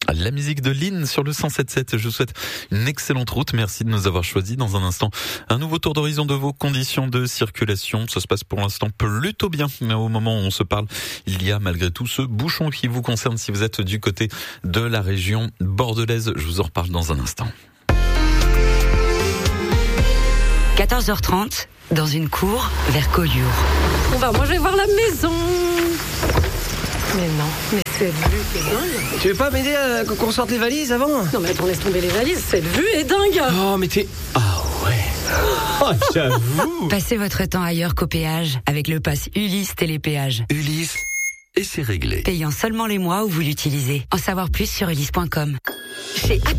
La musique de Lynn sur le 107.7. Je vous souhaite une excellente route. Merci de nous avoir choisis. Dans un instant, un nouveau tour d'horizon de vos conditions de circulation. Ça se passe pour l'instant plutôt bien. Mais au moment où on se parle, il y a malgré tout ce bouchon qui vous concerne si vous êtes du côté de la région bordelaise. Je vous en reparle dans un instant. 14h30, dans une cour vers Collioure. Moi je vais voir la maison. Mais non, mais cette vue est dingue. Tu veux pas m'aider à qu'on sorte les valises avant? Non mais attends, laisse tomber les valises, cette vue est dingue. Oh mais t'es... Ah ouais. Oh j'avoue. Passez votre temps ailleurs qu'au péage avec le pass Ulysse Télépéage. Ulysse, et c'est réglé. Payant seulement les mois où vous l'utilisez. En savoir plus sur ulysse.com. Chez